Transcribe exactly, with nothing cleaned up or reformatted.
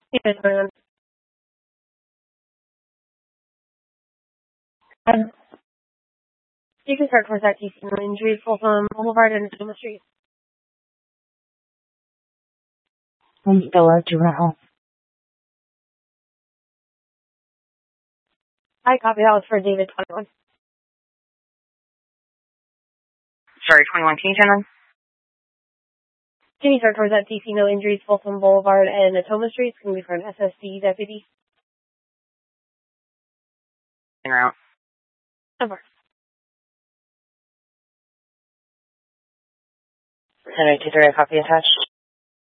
Yes, ma'am. Um, you can start towards that T C no injuries, Folsom Boulevard and Toma Street. I'm still at Juvenile. I copy. That was for David twenty-one. Sorry, twenty-one. Can you turn on? Can you start towards that T C no injuries, Folsom Boulevard and Toma Street? It's going to be for an S S D deputy. In route. Over. ten eighty-three, I copy attached.